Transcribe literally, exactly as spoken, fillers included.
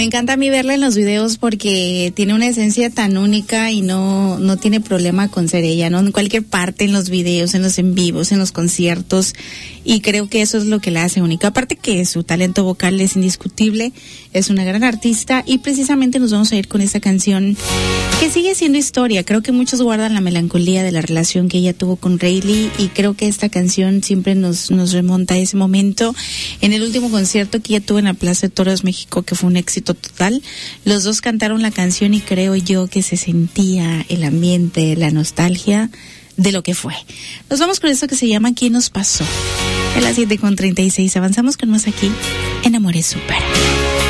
Me encanta a mí verla en los videos porque tiene una esencia tan única y no, no tiene problema con ser ella, ¿no? En cualquier parte, en los videos, en los en vivos, en los conciertos, y creo que eso es lo que la hace única. Aparte que su talento vocal es indiscutible, es una gran artista, y precisamente nos vamos a ir con esta canción que sigue siendo historia. Creo que muchos guardan la melancolía de la relación que ella tuvo con Rayleigh, y creo que esta canción siempre nos, nos remonta a ese momento. En el último concierto que ella tuvo en la Plaza de Toros México, que fue un éxito total, los dos cantaron la canción y creo yo que se sentía el ambiente, la nostalgia de lo que fue. Nos vamos con esto que se llama ¿Quién nos pasó? A las siete con treinta y seis avanzamos con más aquí en Amores Super.